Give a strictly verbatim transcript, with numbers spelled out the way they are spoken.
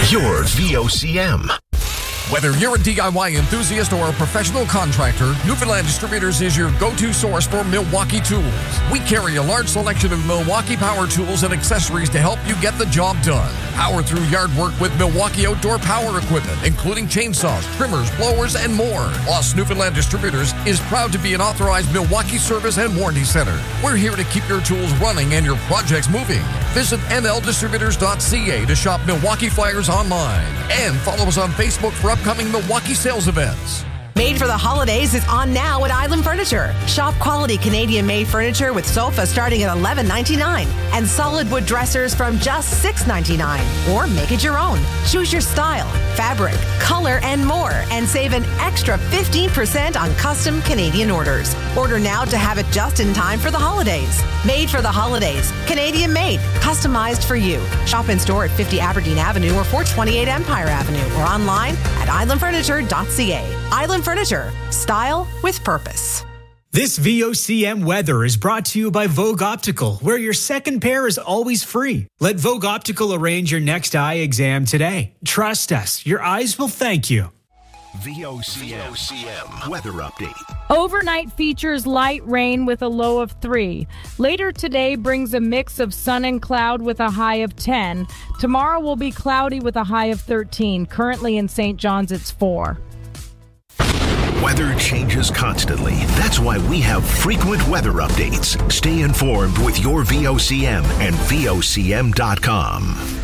your V O C M. Whether you're a D I Y enthusiast or a professional contractor, Newfoundland Distributors is your go-to source for Milwaukee tools. We carry a large selection of Milwaukee power tools and accessories to help you get the job done. Power through yard work with Milwaukee outdoor power equipment, including chainsaws, trimmers, blowers, and more. Plus, Newfoundland Distributors is proud to be an authorized Milwaukee service and warranty center. We're here to keep your tools running and your projects moving. Visit N L distributors dot C A to shop Milwaukee Flyers online. And follow us on Facebook for upcoming Milwaukee sales events. Made for the holidays is on now at Island Furniture. Shop quality Canadian-made furniture with sofas starting at eleven ninety-nine and solid wood dressers from just six ninety-nine. Or make it your own. Choose your style, fabric, color, and more, and save an extra fifteen percent on custom Canadian orders. Order now to have it just in time for the holidays. Made for the holidays. Canadian-made. Customized for you. Shop in store at fifty Aberdeen Avenue or four twenty-eight Empire Avenue or online at island furniture dot C A. Island Furniture. Style with purpose. This V O C M weather is brought to you by Vogue Optical, where your second pair is always free. Let Vogue Optical arrange your next eye exam today. Trust us, your eyes will thank you. V O C M weather update. Overnight features light rain with a low of three. Later today brings a mix of sun and cloud with a high of ten. Tomorrow will be cloudy with a high of thirteen. Currently in Saint John's, it's four. Weather changes constantly. That's why we have frequent weather updates. Stay informed with your V O C M and V O C M dot com.